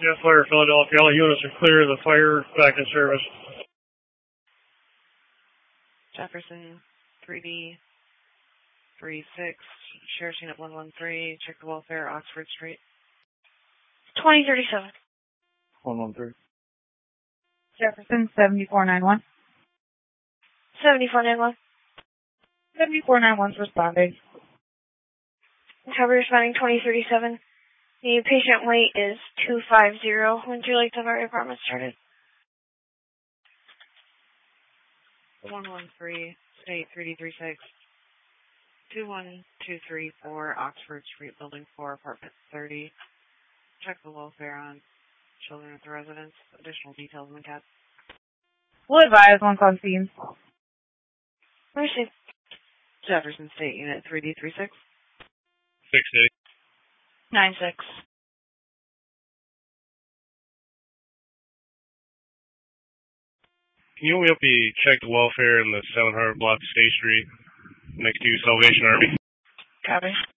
Jet Fire Philadelphia. All units are clear. The fire back in service. Jefferson 3D 36, Sheriff's Unit 113, check the welfare, Oxford Street. 2037. 113. Jefferson 7491. 7491. 7491's responding. Recovery responding 2037. The patient weight is 250. When would you like the fire department started? 113, State 3D36, 21234, Oxford Street, Building 4, Apartment 30. Check the welfare on children at the residence. Additional details in the CAT. We'll advise once on scene. Mercy. Jefferson State Unit 3D36. 680. 96. Can you help me check the welfare in the 700 block of State Street next to Salvation Army? Copy.